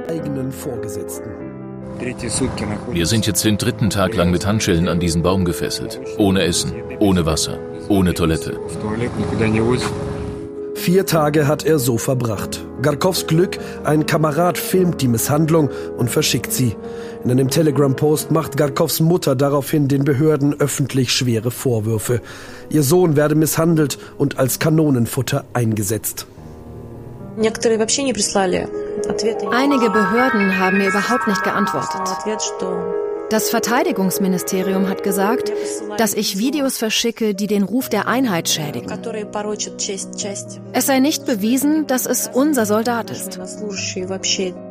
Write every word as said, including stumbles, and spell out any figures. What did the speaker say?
eigenen Vorgesetzten. Wir sind jetzt den dritten Tag lang mit Handschellen an diesen Baum gefesselt. Ohne Essen, ohne Wasser, ohne Toilette. Vier Tage hat er so verbracht. Garkows Glück, ein Kamerad filmt die Misshandlung und verschickt sie. In einem Telegram-Post macht Garkows Mutter daraufhin den Behörden öffentlich schwere Vorwürfe. Ihr Sohn werde misshandelt und als Kanonenfutter eingesetzt. Einige Behörden haben mir überhaupt nicht geantwortet. Das Verteidigungsministerium hat gesagt, dass ich Videos verschicke, die den Ruf der Einheit schädigen. Es sei nicht bewiesen, dass es unser Soldat ist.